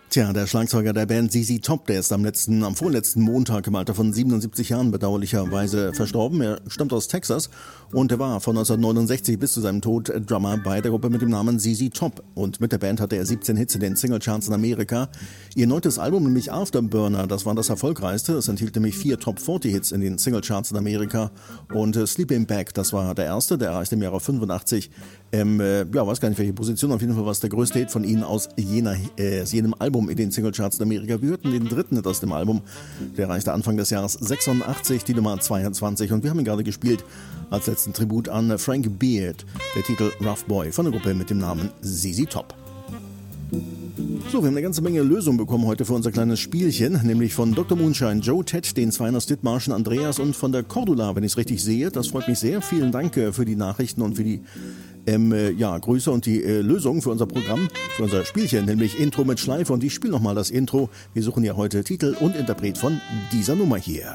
Tja, der Schlagzeuger der Band ZZ Top, der ist am vorletzten Montag im Alter von 77 Jahren bedauerlicherweise verstorben. Er stammt aus Texas und er war von 1969 bis zu seinem Tod Drummer bei der Gruppe mit dem Namen ZZ Top. Und mit der Band hatte er 17 Hits in den Singlecharts in Amerika. Ihr neues Album, nämlich Afterburner, das war das erfolgreichste. Es enthielt nämlich 4 Top 40 Hits in den Singlecharts in Amerika. Und Sleeping Bag, das war der erste, der erreichte im Jahre 85. Weiß gar nicht welche Position, auf jeden Fall war es der größte Hit von ihnen aus jenem Album in den Singlecharts in Amerika. Wir hörten den dritten Hit aus dem Album, der erreichte Anfang des Jahres 86, die Nummer 22, und wir haben ihn gerade gespielt als letzten Tribut an Frank Beard, der Titel Rough Boy von der Gruppe mit dem Namen ZZ Top. So, wir haben eine ganze Menge Lösungen bekommen heute für unser kleines Spielchen, nämlich von Dr. Moonshine, Joe, Ted, den Zweiner, Dithmarschen, Andreas und von der Cordula, wenn ich es richtig sehe. Das freut mich sehr. Vielen Dank für die Nachrichten und für die Grüße und die Lösungen für unser Programm, für unser Spielchen, nämlich Intro mit Schleife. Und ich spiele nochmal das Intro. Wir suchen ja heute Titel und Interpret von dieser Nummer hier.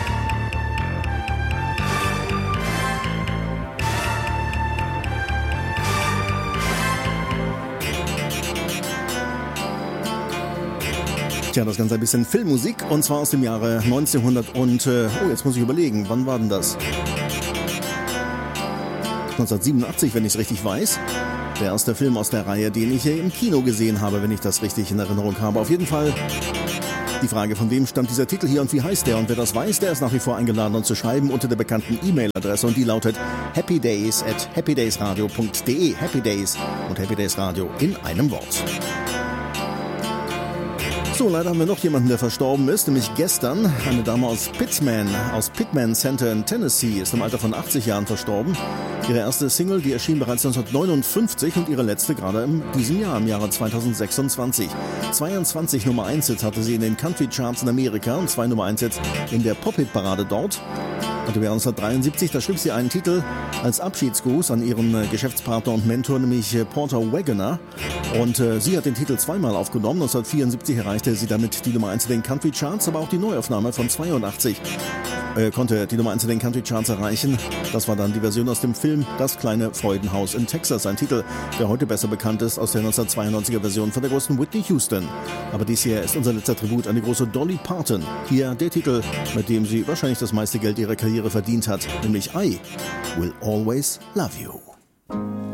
Tja, das Ganze ein bisschen Filmmusik, und zwar aus dem Jahre 1900 und, jetzt muss ich überlegen, wann war denn das? 1987, wenn ich es richtig weiß. Der erste Film aus der Reihe, den ich hier im Kino gesehen habe, wenn ich das richtig in Erinnerung habe. Auf jeden Fall die Frage, von wem stammt dieser Titel hier und wie heißt der? Und wer das weiß, der ist nach wie vor eingeladen, uns zu schreiben unter der bekannten E-Mail-Adresse, und die lautet happydays@happydaysradio.de. Happy Days und Happy Days Radio in einem Wort. So, leider haben wir noch jemanden, der verstorben ist, nämlich gestern. Eine Dame aus Pittman Center in Tennessee, ist im Alter von 80 Jahren verstorben. Ihre erste Single, die erschien bereits 1959, und ihre letzte gerade in diesem Jahr, im Jahre 2026. 22 Nummer 1 Hits hatte sie in den Country Charts in Amerika und 2 Nummer 1 Hits in der Pop-Hit-Parade dort. Und im Jahr 1973, da schrieb sie einen Titel als Abschiedsgruß an ihren Geschäftspartner und Mentor, nämlich Porter Wagoner. Und sie hat den Titel zweimal aufgenommen. 1974 erreichte sie damit die Nummer 1 in den Country Charts, aber auch die Neuaufnahme von 82 konnte die Nummer 1 in den Country Charts erreichen. Das war dann die Version aus dem Film Das kleine Freudenhaus in Texas. Ein Titel, der heute besser bekannt ist aus der 1992er Version von der großen Whitney Houston. Aber dies hier ist unser letzter Tribut an die große Dolly Parton. Hier der Titel, mit dem sie wahrscheinlich das meiste Geld ihrer Karriere verdient hat, nämlich I Will Always Love You.